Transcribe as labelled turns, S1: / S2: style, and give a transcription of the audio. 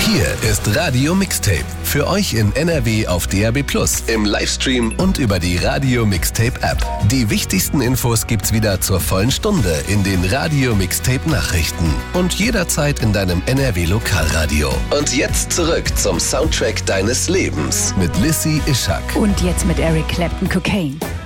S1: Hier ist Radio Mixtape. Für euch in NRW auf DAB+, im Livestream und über die Radio Mixtape App. Die wichtigsten Infos gibt's wieder zur vollen Stunde in den Radio Mixtape Nachrichten und jederzeit in deinem NRW Lokalradio. Und jetzt zurück zum Soundtrack deines Lebens mit Lissy Ishak.
S2: Und jetzt mit Eric Clapton, Cocaine.